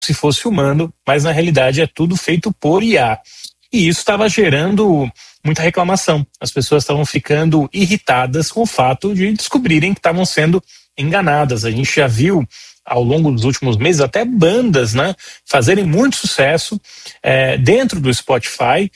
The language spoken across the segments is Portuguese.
se fosse humano, mas na realidade é tudo feito por IA. E isso estava gerando muita reclamação. As pessoas estavam ficando irritadas com o fato de descobrirem que estavam sendo enganadas. A gente já viu ao longo dos últimos meses até bandas, né, fazerem muito sucesso dentro do Spotify,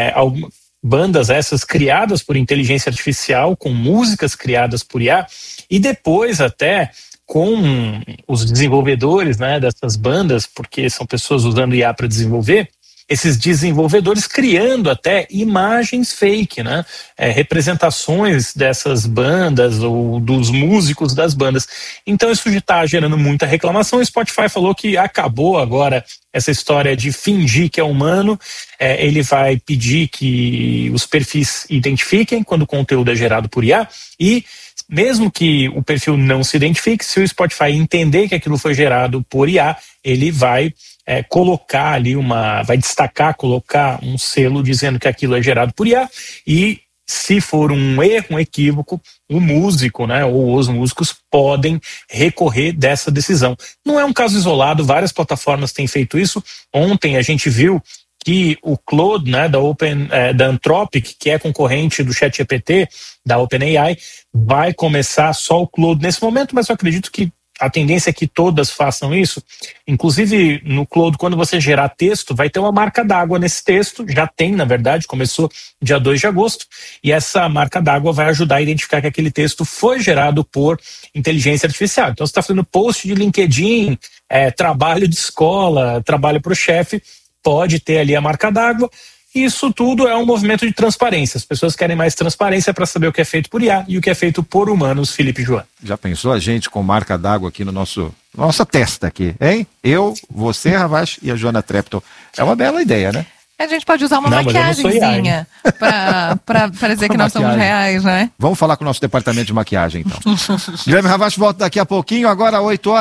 bandas essas criadas por inteligência artificial, com músicas criadas por IA, e depois até com os desenvolvedores, né, dessas bandas, porque são pessoas usando IA para desenvolver, esses desenvolvedores criando até imagens fake, né? Representações dessas bandas ou dos músicos das bandas. Então isso já está gerando muita reclamação. O Spotify falou que acabou agora essa história de fingir que é humano. Ele vai pedir que os perfis identifiquem quando o conteúdo é gerado por IA, e mesmo que o perfil não se identifique, se o Spotify entender que aquilo foi gerado por IA, ele vai colocar ali vai destacar, colocar um selo dizendo que aquilo é gerado por IA, e se for um erro, um equívoco, o músico, né, ou os músicos podem recorrer dessa decisão. Não é um caso isolado, várias plataformas têm feito isso. Ontem a gente viu que o Claude, né, da Anthropic, que é concorrente do ChatGPT, da OpenAI, vai começar só o Claude nesse momento, mas eu acredito que a tendência é que todas façam isso. Inclusive, no Claude, quando você gerar texto, vai ter uma marca d'água nesse texto. Já tem, na verdade, começou dia 2 de agosto. E essa marca d'água vai ajudar a identificar que aquele texto foi gerado por inteligência artificial. Então, você está fazendo post de LinkedIn, trabalho de escola, trabalho para o chefe, pode ter ali a marca d'água. Isso tudo é um movimento de transparência. As pessoas querem mais transparência para saber o que é feito por IA e o que é feito por humanos, Felipe e Joana. Já pensou a gente com marca d'água aqui no nossa testa aqui, hein? Eu, você, Ravache e a Joana Trepton. É uma bela ideia, né? A gente pode usar uma maquiagemzinha para dizer que nós somos reais, né? Vamos falar com o nosso departamento de maquiagem, então. Guilherme Ravache volta daqui a pouquinho, agora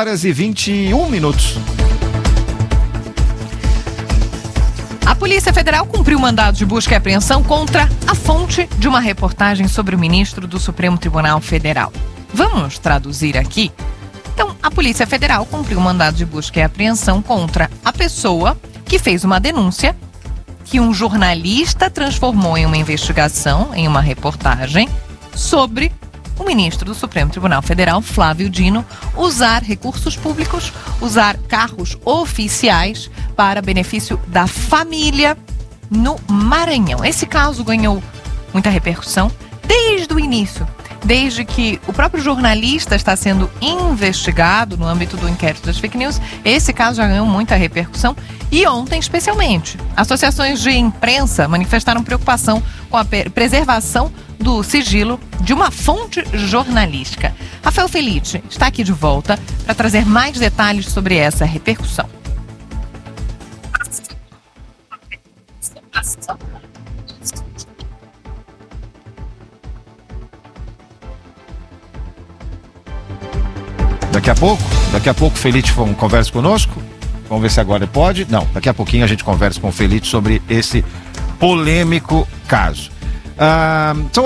8h21. A Polícia Federal cumpriu mandado de busca e apreensão contra a fonte de uma reportagem sobre o ministro do Supremo Tribunal Federal. Vamos traduzir aqui? Então, a Polícia Federal cumpriu mandado de busca e apreensão contra a pessoa que fez uma denúncia que um jornalista transformou em uma investigação, em uma reportagem, sobre o ministro do Supremo Tribunal Federal, Flávio Dino, usar recursos públicos, usar carros oficiais para benefício da família no Maranhão. Esse caso ganhou muita repercussão desde o início, desde que o próprio jornalista está sendo investigado no âmbito do inquérito das fake news. Esse caso já ganhou muita repercussão e ontem, especialmente, associações de imprensa manifestaram preocupação com a preservação do sigilo de uma fonte jornalística. Rafael Felite está aqui de volta para trazer mais detalhes sobre essa repercussão. Daqui a pouco o Felite conversa conosco. Vamos ver se agora pode. Não, daqui a pouquinho a gente conversa com o Felite sobre esse polêmico caso. São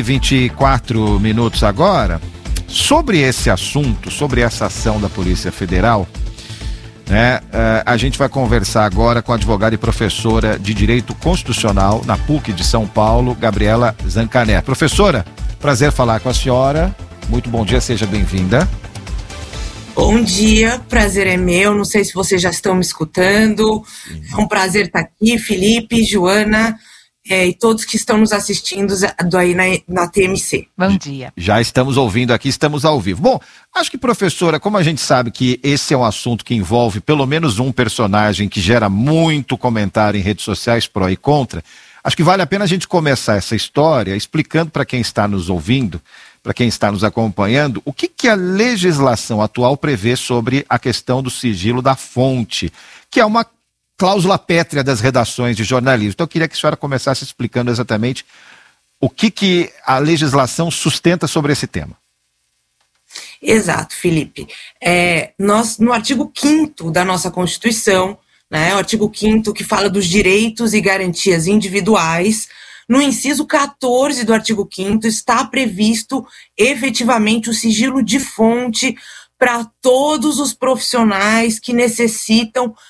8h24 agora. Sobre esse assunto, sobre essa ação da Polícia Federal, né, a gente vai conversar agora com a advogada e professora de Direito Constitucional na PUC de São Paulo, Gabriela Zancané. Professora, prazer falar com a senhora. Muito bom dia, seja bem-vinda. Bom dia, prazer é meu, não sei se vocês já estão me escutando. É um prazer estar aqui, Felipe, Joana, e todos que estão nos assistindo aí na TMC. Bom dia. Já estamos ouvindo aqui, estamos ao vivo. Bom, acho que, professora, como a gente sabe que esse é um assunto que envolve pelo menos um personagem que gera muito comentário em redes sociais pró e contra, acho que vale a pena a gente começar essa história explicando para quem está nos ouvindo, para quem está nos acompanhando, o que a legislação atual prevê sobre a questão do sigilo da fonte, que é uma cláusula pétrea das redações de jornalismo. Então eu queria que a senhora começasse explicando exatamente o que a legislação sustenta sobre esse tema. Exato, Felipe. Nós, no artigo 5º da nossa Constituição, né, o artigo 5º que fala dos direitos e garantias individuais, no inciso 14 do artigo 5º está previsto efetivamente o sigilo de fonte para todos os profissionais que necessitam